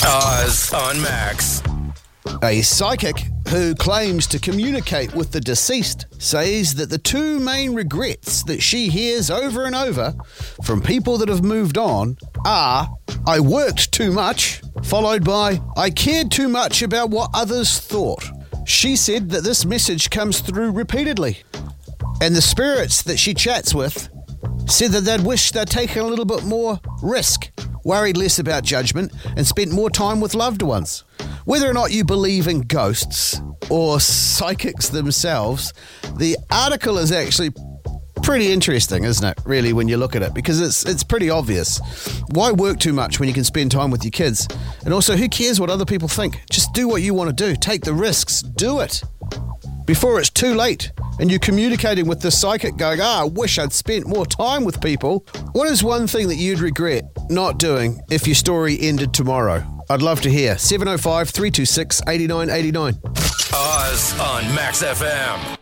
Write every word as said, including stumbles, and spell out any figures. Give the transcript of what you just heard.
Oz on Max. A psychic who claims to communicate with the deceased says that the two main regrets that she hears over and over from people that have moved on are, I worked too much, followed by, I cared too much about what others thought. She said that this message comes through repeatedly, and the spirits that she chats with said that they'd wish they'd taken a little bit more risk, worried less about judgment, and spent more time with loved ones. Whether or not you believe in ghosts or psychics themselves, the article is actually pretty interesting, isn't it, really, when you look at it? Because it's it's pretty obvious. Why work too much when you can spend time with your kids? And also, who cares what other people think? Just do what you want to do. Take the risks. Do it. Before it's too late and you're communicating with the psychic going, ah, I wish I'd spent more time with people. What is one thing that you'd regret not doing if your story ended tomorrow? I'd love to hear. seven oh five, three two six, eight nine eight nine. Oz on Max F M.